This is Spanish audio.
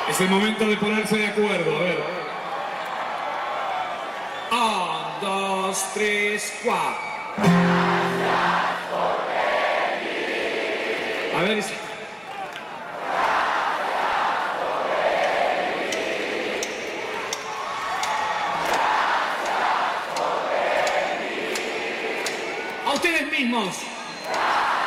Es el momento de ponerse de acuerdo, a ver. 1, 2, 3, 4. A ver. A ustedes mismos.